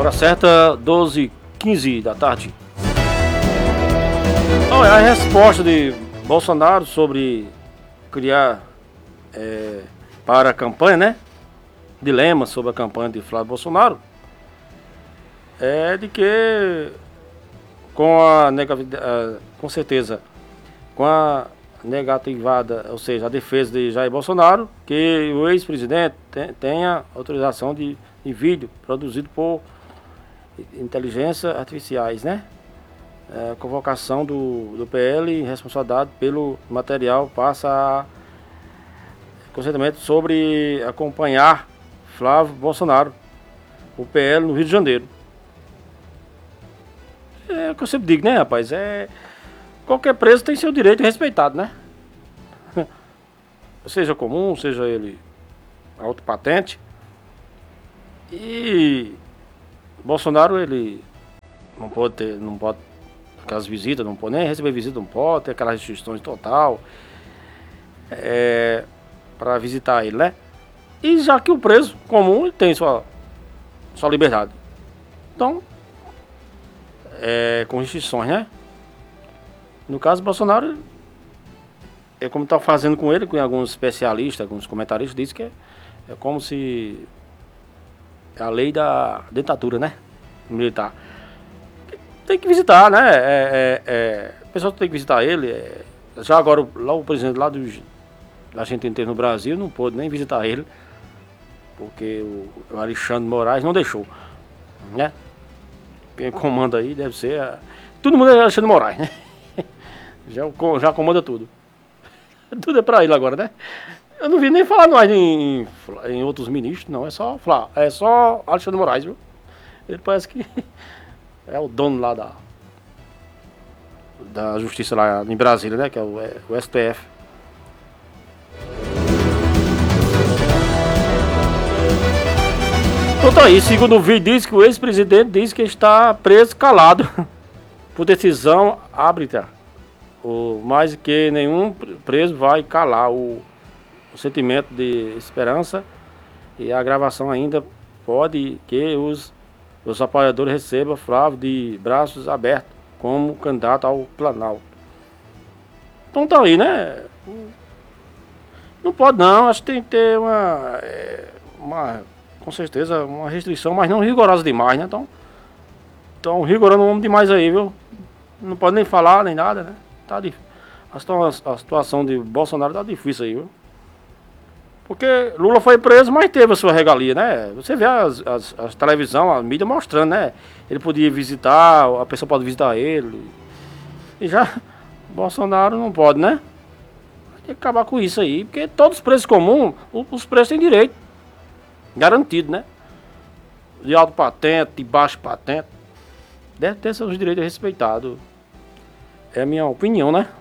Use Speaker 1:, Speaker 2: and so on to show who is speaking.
Speaker 1: Hora certa, 12h15 da tarde. Então, a resposta de Bolsonaro sobre criar para a campanha, né? Dilema sobre a campanha de Flávio Bolsonaro é de que com certeza, com a negativada, ou seja, a defesa de Jair Bolsonaro, que o ex-presidente tenha autorização de vídeo produzido por inteligência artificiais, né? Convocação do PL em responsabilidade pelo material passa a consentimento sobre acompanhar Flávio Bolsonaro, o PL no Rio de Janeiro. É o que eu sempre digo, né, rapaz? Qualquer preso tem seu direito respeitado, né? Seja comum, seja ele autopatente. E Bolsonaro, ele não pode aquelas visitas, não pode nem receber visita, não pode ter aquelas restrições total para visitar ele, né? E já que o preso comum ele tem sua liberdade. Então, com restrições, né? No caso, Bolsonaro, como está fazendo com ele, com alguns especialistas, alguns comentaristas, dizem que é como se a lei da ditadura, né? Militar. Tem que visitar, né? A pessoa tem que visitar ele. Já agora, lá o presidente lá da gente inteira no Brasil não pôde nem visitar ele, porque o Alexandre Moraes não deixou, né? Quem comanda aí deve ser todo mundo é Alexandre Moraes, né? Já comanda tudo. Tudo é pra ele agora, né? Eu não vi nem falar mais em outros ministros, não. É só Alexandre Moraes, viu? Ele parece que é o dono lá da justiça lá em Brasília, né? Que é o STF. Então tá aí, segundo o vídeo, diz que o ex-presidente diz que está preso calado por decisão árbitra. Mais que nenhum preso vai calar o sentimento de esperança, e a gravação ainda pode que os apoiadores recebam Flávio de braços abertos como candidato ao Planalto. Então tá aí, né? Não pode não, acho que tem que ter com certeza uma restrição, mas não rigorosa demais, né? Então rigorando o homem demais aí, viu? Não pode nem falar, nem nada, né? Tá difícil. A situação de Bolsonaro tá difícil aí, viu? Porque Lula foi preso, mas teve a sua regalia, né? Você vê as televisão, a mídia mostrando, né? Ele podia visitar, a pessoa pode visitar ele. E já Bolsonaro não pode, né? Tem que acabar com isso aí, porque todos os preços comuns, os preços têm direito. Garantido, né? De alto patente, de baixo patente. Deve ter seus direitos respeitados. É a minha opinião, né?